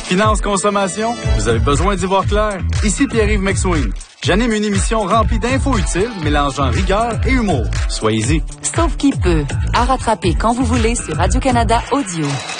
Finance consommation, vous avez besoin d'y voir clair? Ici Pierre-Yves McSween. J'anime une émission remplie d'infos utiles, mélangeant rigueur et humour. Soyez-y. Sauf qui peut. À rattraper quand vous voulez sur Radio-Canada Audio.